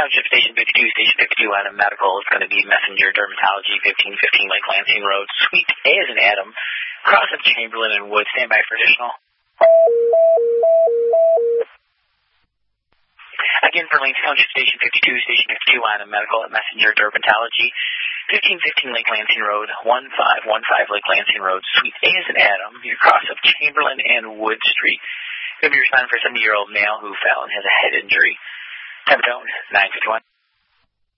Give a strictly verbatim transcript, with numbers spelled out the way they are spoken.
Township, Station fifty-two, Station fifty-two, Adam Medical. It's going to be Messenger Dermatology, fifteen fifteen Lake Lansing Road, Suite A as in Adam, cross of Chamberlain and Wood. Stand by for additional. Again, for Lansing Township, Station fifty-two, Station fifty-two, Adam Medical at Messenger Dermatology, fifteen fifteen Lake Lansing Road, one five one five Lake Lansing Road, Suite A as in Adam, your cross of Chamberlain and Wood Street. Going to be responding for a seventy-year-old male who fell and has a head injury. Time of tone, nine fifty-one.